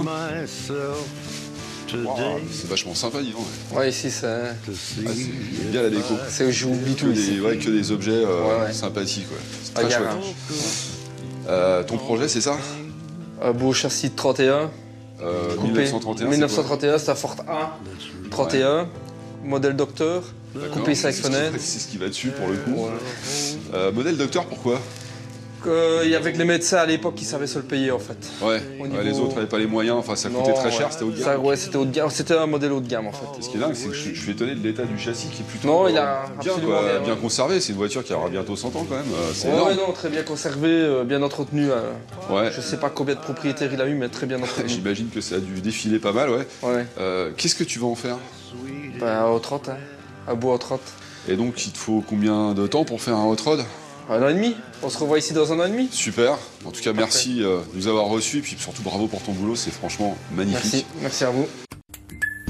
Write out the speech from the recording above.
Wow, c'est vachement sympa, dis donc. Ouais, ici, c'est Bien la déco. où je oublie Que tout ici. que des objets ouais. sympathiques. Ouais. C'est très Regarde, chouette. Ton projet, c'est ça beau châssis de 31. Coupé. 1931. 1931, c'est un Ford A. 31. Modèle Docteur. Coupé 5 fenêtres. C'est ce qui va dessus pour le coup. Ouais. Modèle Docteur, pourquoi? Avec les médecins à l'époque, ils savaient se le payer en fait. Ouais, Niveau... les autres n'avaient pas les moyens, enfin ça coûtait très cher, c'était haut de gamme. Ouais, c'était haut de gamme, c'était un modèle haut de gamme en fait. Et ce qui est dingue, c'est que je suis étonné de l'état du châssis qui est plutôt non, il a bien, absolument bien, bien conservé. C'est une voiture qui aura bientôt 100 ans quand même. C'est ouais, non, très bien conservé, bien entretenu. Ouais. Je sais pas combien de propriétaires il a eu, mais très bien entretenu. J'imagine que ça a dû défiler pas mal, ouais. Ouais. Qu'est-ce que tu vas en faire? Bah, hot rod, hein. Un beau hot rod. Et donc, il te faut combien de temps pour faire un hot rod? 1 an et demi. On se revoit ici dans 1 an et demi. Super. En tout cas, merci de nous avoir reçus et puis surtout bravo pour ton boulot, c'est franchement magnifique. Merci à vous.